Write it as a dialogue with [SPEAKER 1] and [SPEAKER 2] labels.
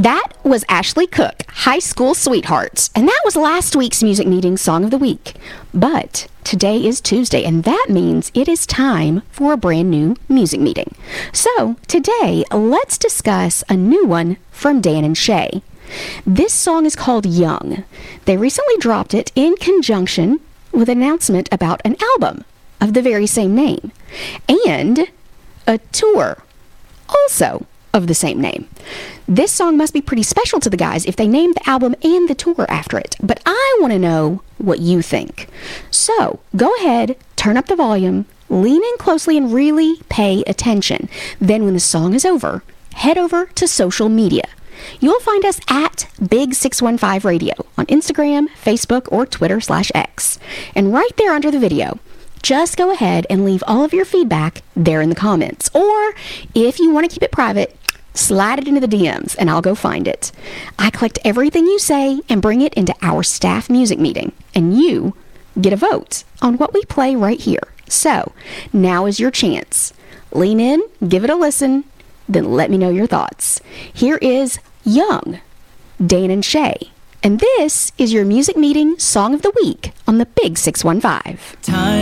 [SPEAKER 1] That was Ashley Cook, High School Sweethearts, and that was last week's Music Meeting Song of the Week. But today is Tuesday, and that means it is time for a brand new music meeting. So today, let's discuss a new one from Dan and Shay. This song is called Young. They recently dropped it in conjunction with an announcement about an album of the very same name and a tour also of the same name. This song must be pretty special to the guys if they named the album and the tour after it, but I want to know what you think. So go ahead, turn up the volume, lean in closely, and really pay attention. Then when the song is over, head over to social media. You'll find us at Big615 Radio on Instagram, Facebook, or Twitter/X. And right there under the video, just go ahead and leave all of your feedback there in the comments. Or if you want to keep it private, slide it into the DMs and I'll go find it. I collect everything you say and bring it into our staff music meeting. And you get a vote on what we play right here. So now is your chance. Lean in, give it a listen, then let me know your thoughts. Here is Young, Dan and Shay. And this is your Music Meeting Song of the Week on the Big 615.
[SPEAKER 2] Time